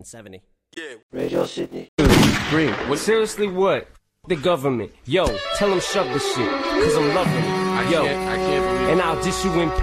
70. Yeah. Radio Sydney. Green. Seriously, what? The government. Yo, tell them shove the shit. Cause I'm loving it. Yo, I can't believe and I'll dish you in